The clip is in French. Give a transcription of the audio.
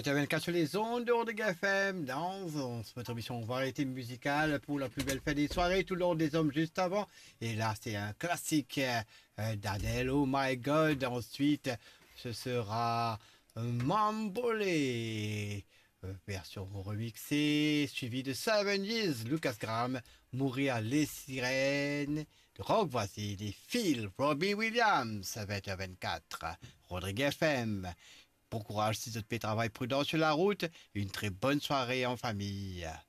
20h24 sur les ondes de Rodrigue FM dans votre émission Variété musicale pour la plus belle fête des soirées, tout le long des hommes juste avant. Et là, c'est un classique d'Adèle, Oh My God. Ensuite, ce sera Mambolé, version remixée, suivi de Seven Years, Lucas Graham, Mourir les sirènes. Rock, voici les Phil, Robbie Williams, 20h24, Rodrigue FM. Bon courage si vous êtes travail prudent sur la route. Une très bonne soirée en famille.